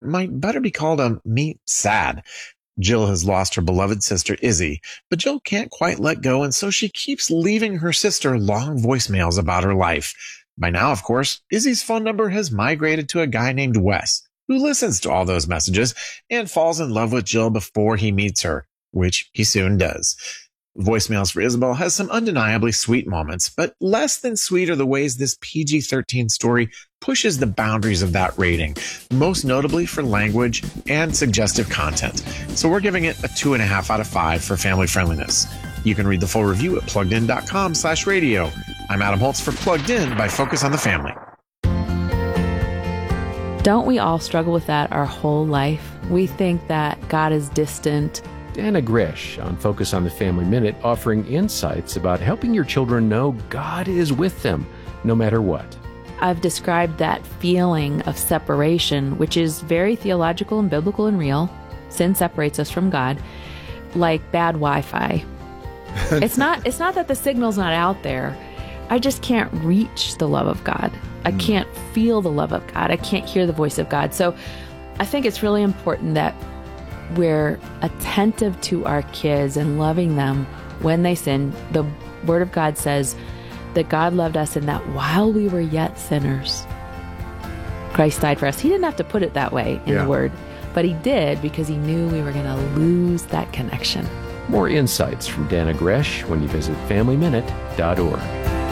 might better be called a meet sad. Jill has lost her beloved sister, Izzy, but Jill can't quite let go, and so she keeps leaving her sister long voicemails about her life. By now, of course, Izzy's phone number has migrated to a guy named Wes, who listens to all those messages and falls in love with Jill before he meets her, which he soon does. Voicemails for Isabel has some undeniably sweet moments, but less than sweet are the ways this PG-13 story pushes the boundaries of that rating, most notably for language and suggestive content. So we're giving it a 2.5 out of 5 for family friendliness. You can read the full review at pluggedin.com/radio. I'm Adam Holtz for Plugged In by Focus on the Family. Don't we all struggle with that our whole life? We think that God is distant. Dana Gresh on Focus on the Family Minute, offering insights about helping your children know God is with them, no matter what. I've described that feeling of separation, which is very theological and biblical and real. Sin separates us from God, like bad Wi-Fi. It's not that the signal's not out there. I just can't reach the love of God. I can't feel the love of God. I can't hear the voice of God. So I think it's really important that we're attentive to our kids and loving them when they sin. The Word of God says that God loved us and that while we were yet sinners, Christ died for us. He didn't have to put it that way in the Word, but he did because he knew we were going to lose that connection. More insights from Dana Gresh when you visit FamilyMinute.org.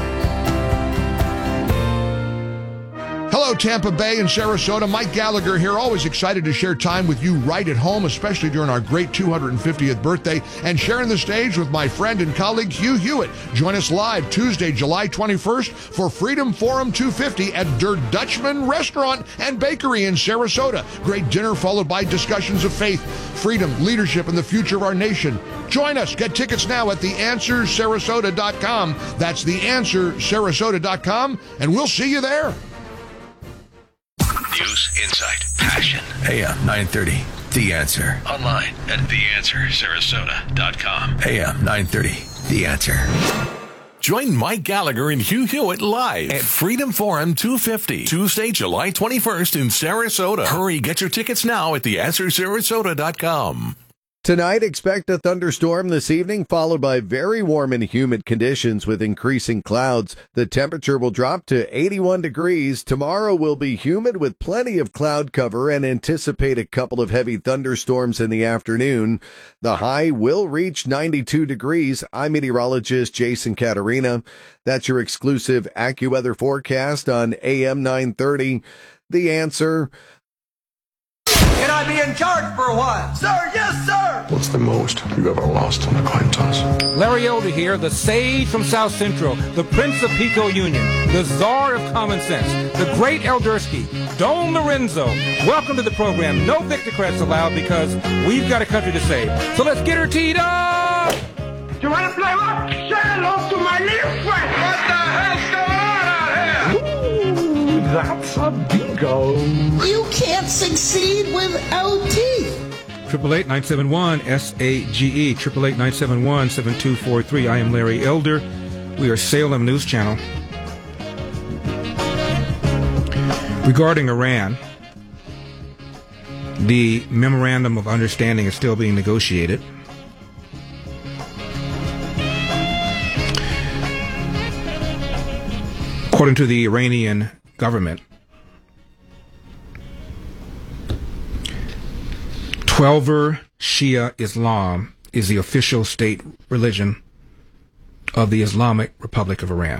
Hello, Tampa Bay and Sarasota. Mike Gallagher here, always excited to share time with you right at home, especially during our great 250th birthday, and sharing the stage with my friend and colleague Hugh Hewitt. Join us live Tuesday, July 21st for Freedom Forum 250 at Der Dutchman Restaurant and Bakery in Sarasota. Great dinner followed by discussions of faith, freedom, leadership, and the future of our nation. Join us. Get tickets now at theanswersarasota.com. That's theanswersarasota.com, and we'll see you there. News, insight, passion. AM 930, The Answer. Online at theanswersarasota.com. AM 930, The Answer. Join Mike Gallagher and Hugh Hewitt live at Freedom Forum 250, Tuesday, July 21st in Sarasota. Hurry, get your tickets now at theanswersarasota.com. Tonight, expect a thunderstorm this evening, followed by very warm and humid conditions with increasing clouds. The temperature will drop to 81 degrees. Tomorrow will be humid with plenty of cloud cover and anticipate a couple of heavy thunderstorms in the afternoon. The high will reach 92 degrees. I'm meteorologist Jason Caterina. That's your exclusive AccuWeather forecast on AM 930. The Answer. Can I be in charge for a while? Sir, yes, sir! What's the most you've ever lost on a coin toss? Larry Elder here, the sage from South Central, the Prince of Pico Union, the czar of common sense, the great Eldersky, Don Lorenzo. Welcome to the program. No Victorcrats allowed because we've got a country to save. So let's get her teed up! You want to play what? Say hello to my little friend! What the hell's going on out here? Ooh, that's a bingo. You can't succeed without teeth. 888-971-SAGE, 888-971-7243. I am Larry Elder. We are Salem News Channel. Regarding Iran, the Memorandum of Understanding is still being negotiated. According to the Iranian government, 12er Shia Islam is the official state religion of the Islamic Republic of Iran.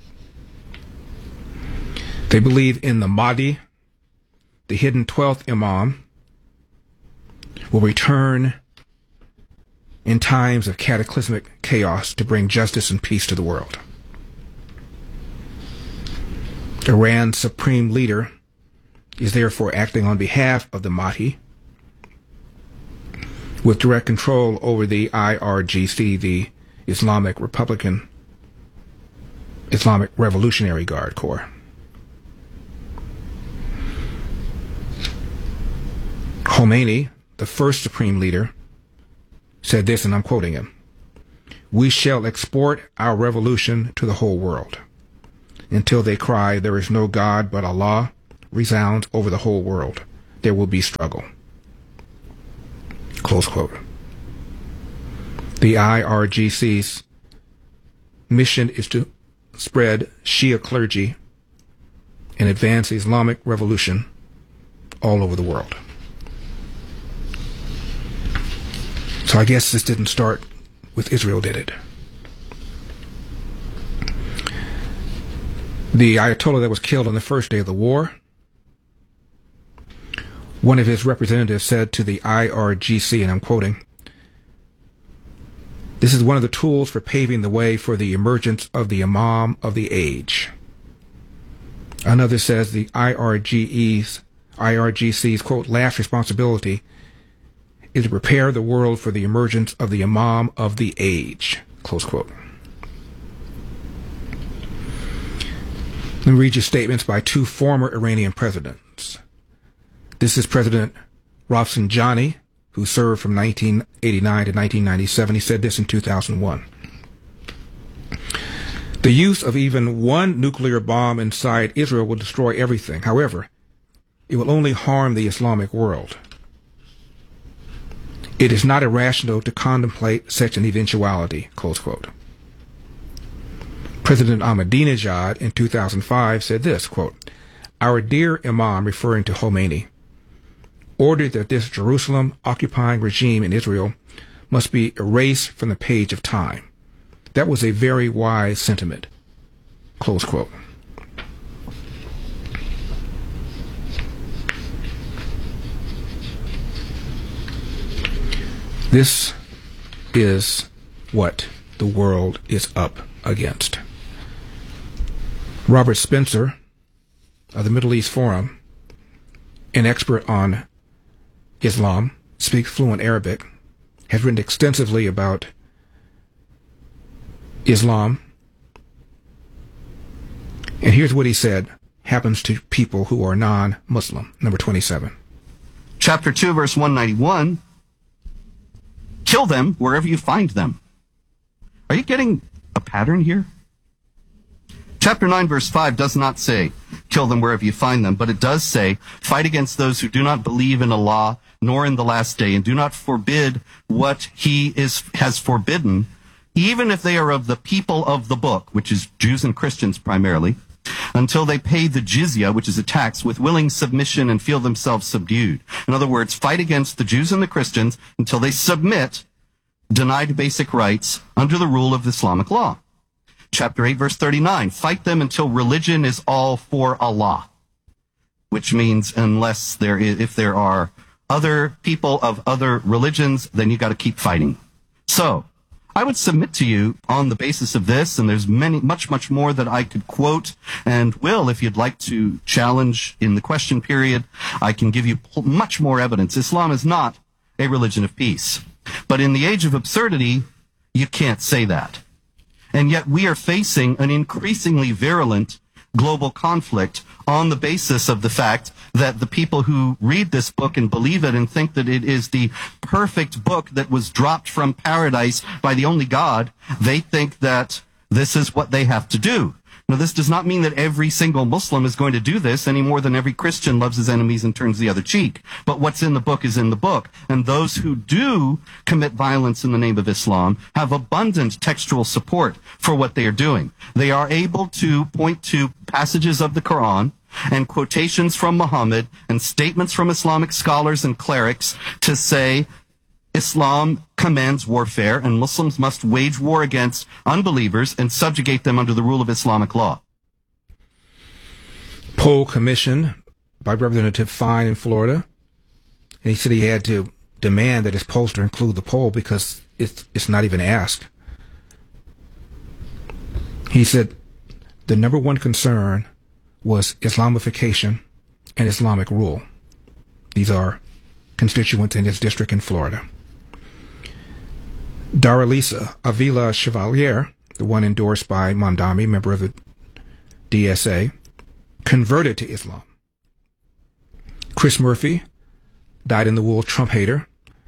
They believe in the Mahdi, the hidden 12th Imam, will return in times of cataclysmic chaos to bring justice and peace to the world. Iran's supreme leader is therefore acting on behalf of the Mahdi, with direct control over the IRGC, the Islamic Revolutionary Guard Corps. Khomeini, the first supreme leader, said this, and I'm quoting him: "We shall export our revolution to the whole world until they cry, 'There is no God but Allah,' resounds over the whole world. there will be struggle. Close quote. The IRGC's mission is to spread Shia clergy and advance the Islamic revolution all over the world. So I guess this didn't start with Israel, did it? The Ayatollah that was killed on the first day of the war, one of his representatives said to the IRGC, and I'm quoting, "This is one of the tools for paving the way for the emergence of the Imam of the age." Another says the IRGC's, quote, "last responsibility is to prepare the world for the emergence of the Imam of the age," close quote. Let me read you statements by two former Iranian presidents. This is President Rafsanjani, who served from 1989 to 1997. He said this in 2001. "The use of even one nuclear bomb inside Israel will destroy everything. However, it will only harm the Islamic world. It is not irrational to contemplate such an eventuality," close quote. President Ahmadinejad in 2005 said this, quote, "Our dear Imam," referring to Khomeini, "ordered that this Jerusalem occupying regime in Israel must be erased from the page of time. That was a very wise sentiment," close quote. This is what the world is up against. Robert Spencer of the Middle East Forum, an expert on Islam, speaks fluent Arabic, has written extensively about Islam. And here's what he said happens to people who are non-Muslim. Number 27. Chapter 2, verse 191, kill them wherever you find them. Are you getting a pattern here? Chapter 9, verse 5 does not say, kill them wherever you find them, but it does say, fight against those who do not believe in Allah, nor in the last day, and do not forbid what He has forbidden, even if they are of the people of the book, which is Jews and Christians primarily, until they pay the jizya, which is a tax, with willing submission and feel themselves subdued. In other words, fight against the Jews and the Christians until they submit, denied basic rights under the rule of Islamic law. Chapter 8, verse 39, fight them until religion is all for Allah, which means if there are other people of other religions, then you got to keep fighting. So, I would submit to you on the basis of this, and there's much more that I could quote, and will, if you'd like to challenge in the question period, I can give you much more evidence. Islam is not a religion of peace. But in the age of absurdity, you can't say that. And yet we are facing an increasingly virulent global conflict on the basis of the fact that the people who read this book and believe it and think that it is the perfect book that was dropped from paradise by the only God, they think that this is what they have to do. Now, this does not mean that every single Muslim is going to do this any more than every Christian loves his enemies and turns the other cheek. But what's in the book is in the book. And those who do commit violence in the name of Islam have abundant textual support for what they are doing. They are able to point to passages of the Quran and quotations from Muhammad and statements from Islamic scholars and clerics to say Islam commands warfare, and Muslims must wage war against unbelievers and subjugate them under the rule of Islamic law. Poll commission by Representative Fine in Florida. And he said he had to demand that his pollster include the poll because it's not even asked. He said the number one concern was Islamification and Islamic rule. These are constituents in his district in Florida. Daralisa Avila Chevalier, the one endorsed by Mondami, member of the DSA, converted to Islam. Chris Murphy, dyed-in-the-wool Trump hater,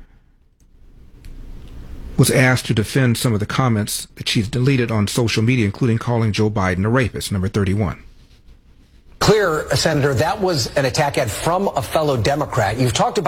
was asked to defend some of the comments that she's deleted on social media, including calling Joe Biden a rapist, number 31. Clear, Senator, that was an attack ad from a fellow Democrat. You've talked about